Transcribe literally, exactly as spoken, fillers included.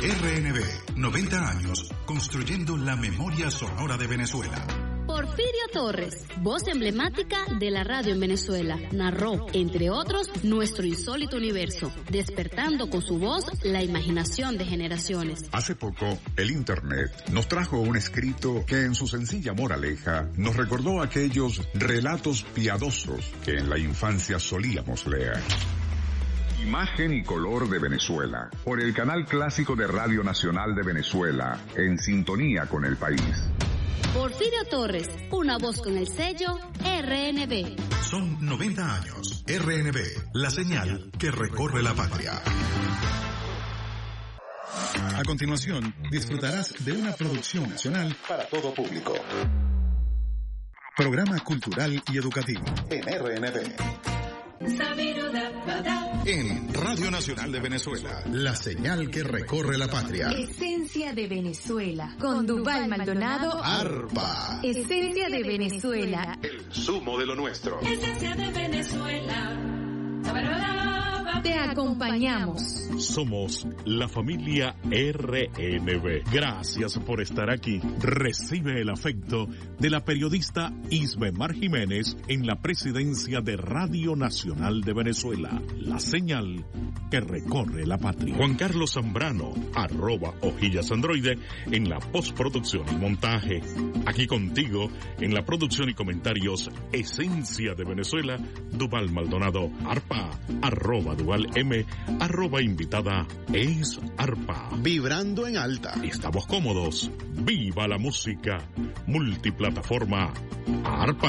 R N B, noventa años construyendo la memoria sonora de Venezuela. Porfirio Torres, voz emblemática de la radio en Venezuela, narró, entre otros, nuestro insólito universo, despertando con su voz la imaginación de generaciones. Hace poco, el Internet nos trajo un escrito que en su sencilla moraleja nos recordó aquellos relatos piadosos que en la infancia solíamos leer. Imagen y color de Venezuela, por el canal clásico de Radio Nacional de Venezuela, en sintonía con el país. Porfirio Torres, una voz con el sello R N B. Son noventa años. R N B, la señal que recorre la patria. A continuación, disfrutarás de una producción nacional para todo público. Programa cultural y educativo en R N B. En Radio Nacional de Venezuela, la señal que recorre la patria. Esencia de Venezuela, con Duval Maldonado. Arpa. Esencia de Venezuela. El zumo de lo nuestro. Esencia de Venezuela. Te acompañamos. Somos la familia R N B. Gracias por estar aquí. Recibe el afecto de la periodista Isbemar Jiménez en la presidencia de Radio Nacional de Venezuela, la señal que recorre la patria. Juan Carlos Zambrano, arroba hojillas androide, en la postproducción y montaje. Aquí contigo, en la producción y comentarios, Esencia de Venezuela, Duval Maldonado, Arpa, arroba Duval M, arroba invitada es Arpa. Vibrando en alta. Estamos cómodos. Viva la música. Multiplataforma Arpa.